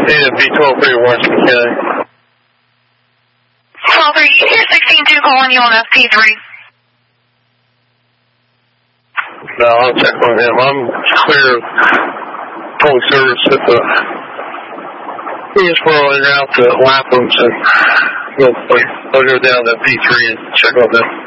Yeah, B12 3, Washington County. 12-3, you hear 16-2 calling you on FP3. No, I'll check on him. I'm clear of public service at the Greensboro and out to Lapham's, and we'll go down to P3 and check on them.